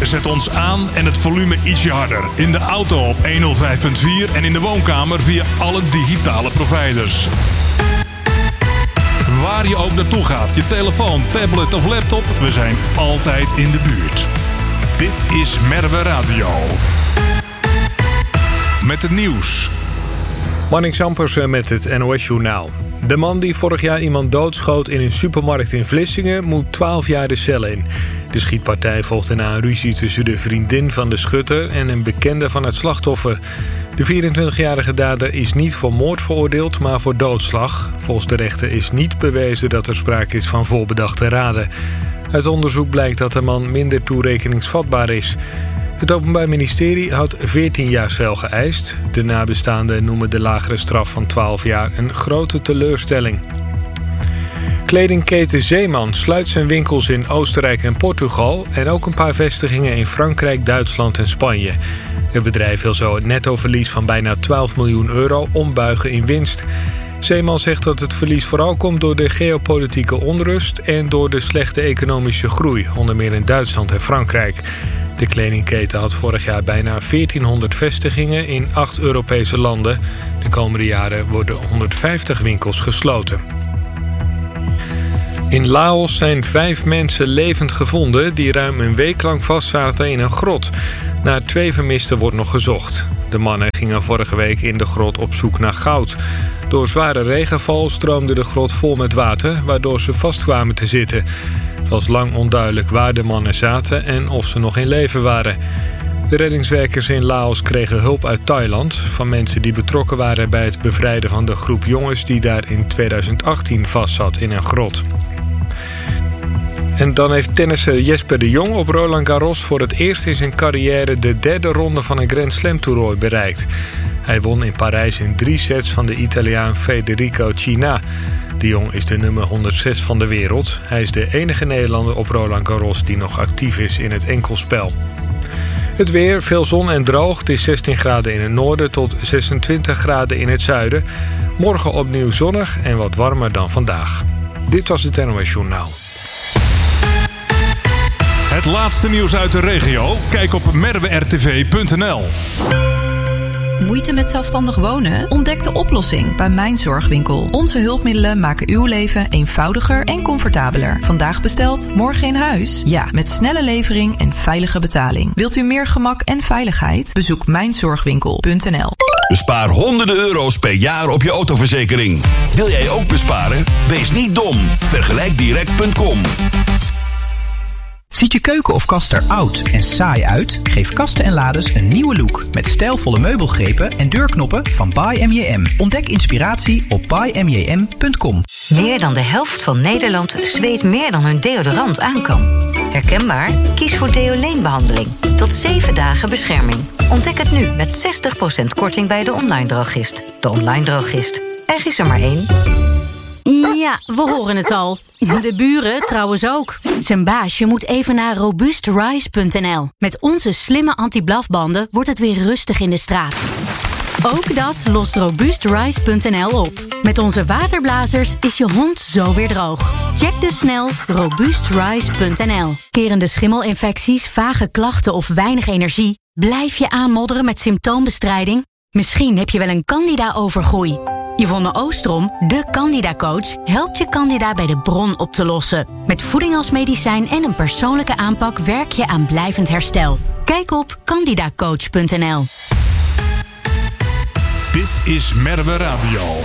Zet ons aan en het volume ietsje harder. In de auto op 105.4 en in de woonkamer via alle digitale providers. Waar je ook naartoe gaat, je telefoon, tablet of laptop, we zijn altijd in de buurt. Dit is Merwe Radio. Met het nieuws. Marnix Ampersen met het NOS-journaal. De man die vorig jaar iemand doodschoot in een supermarkt in Vlissingen moet 12 jaar de cel in. De schietpartij volgde na een ruzie tussen de vriendin van de schutter en een bekende van het slachtoffer. De 24-jarige dader is niet voor moord veroordeeld, maar voor doodslag. Volgens de rechter is niet bewezen dat er sprake is van voorbedachte raden. Uit onderzoek blijkt dat de man minder toerekeningsvatbaar is. Het Openbaar Ministerie had 14 jaar cel geëist. De nabestaanden noemen de lagere straf van 12 jaar een grote teleurstelling. Kledingketen Zeeman sluit zijn winkels in Oostenrijk en Portugal en ook een paar vestigingen in Frankrijk, Duitsland en Spanje. Het bedrijf wil zo het nettoverlies van bijna 12 miljoen euro ombuigen in winst. Zeeman zegt dat het verlies vooral komt door de geopolitieke onrust en door de slechte economische groei, onder meer in Duitsland en Frankrijk. De kledingketen had vorig jaar bijna 1400 vestigingen in 8 Europese landen. De komende jaren worden 150 winkels gesloten. In Laos zijn 5 mensen levend gevonden die ruim een week lang vastzaten in een grot. Naar 2 vermisten wordt nog gezocht. De mannen gingen vorige week in de grot op zoek naar goud. Door zware regenval stroomde de grot vol met water, waardoor ze vastkwamen te zitten. Het was lang onduidelijk waar de mannen zaten en of ze nog in leven waren. De reddingswerkers in Laos kregen hulp uit Thailand van mensen die betrokken waren bij het bevrijden van de groep jongens die daar in 2018 vastzat in een grot. En dan heeft tennisser Jesper de Jong op Roland Garros voor het eerst in zijn carrière de 3e ronde van een Grand Slam toernooi bereikt. Hij won in Parijs in 3 sets van de Italiaan Federico Cina. De Jong is de nummer 106 van de wereld. Hij is de enige Nederlander op Roland Garros die nog actief is in het enkelspel. Het weer, veel zon en droog. Het is 16 graden in het noorden tot 26 graden in het zuiden. Morgen opnieuw zonnig en wat warmer dan vandaag. Dit was het NOS Journaal. Het laatste nieuws uit de regio? Kijk op merwertv.nl. Moeite met zelfstandig wonen? Ontdek de oplossing bij Mijn Zorgwinkel. Onze hulpmiddelen maken uw leven eenvoudiger en comfortabeler. Vandaag besteld, morgen in huis? Ja, met snelle levering en veilige betaling. Wilt u meer gemak en veiligheid? Bezoek mijnzorgwinkel.nl. Bespaar honderden euro's per jaar op je autoverzekering. Wil jij ook besparen? Wees niet dom. Vergelijkdirect.com. Ziet je keuken of kast er oud en saai uit? Geef kasten en lades een nieuwe look met stijlvolle meubelgrepen en deurknoppen van By MJM. Ontdek inspiratie op bymjm.com. Meer dan de helft van Nederland zweet meer dan hun deodorant aan kan. Herkenbaar? Kies voor Deoleen-behandeling. Tot 7 dagen bescherming. Ontdek het nu met 60% korting bij de online drogist. De online drogist. Er is er maar 1. Ja, we horen het al. De buren trouwens ook. Zijn baasje moet even naar robuustrise.nl. Met onze slimme anti-blafbanden wordt het weer rustig in de straat. Ook dat lost robuustrise.nl op. Met onze waterblazers is je hond zo weer droog. Check dus snel robuustrise.nl. Kerende schimmelinfecties, vage klachten of weinig energie? Blijf je aanmodderen met symptoombestrijding? Misschien heb je wel een candida-overgroei. Yvonne Oostrom, de Candida-coach, helpt je candida bij de bron op te lossen. Met voeding als medicijn en een persoonlijke aanpak werk je aan blijvend herstel. Kijk op candidacoach.nl. Dit is Merwe Radio.